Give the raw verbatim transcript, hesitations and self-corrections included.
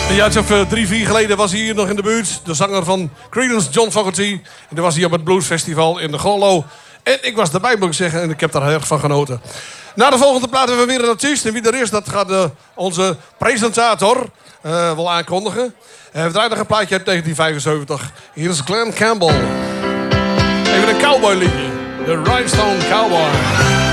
Een jaartje of uh, drie, vier geleden was hij hier nog in de buurt. De zanger van Creedence, John Fogerty. En toen was hij op het Bluesfestival in de Gollo. En ik was erbij, moet ik zeggen. En ik heb daar heel erg van genoten. Na de volgende plaat hebben we weer een artiest. En wie er is, dat gaat uh, onze presentator uh, wel aankondigen. Uh, we draaien nog een plaatje uit negentien vijfenzeventig. Hier is Glenn Campbell. Even een cowboy liedje. De Rhinestone Cowboy.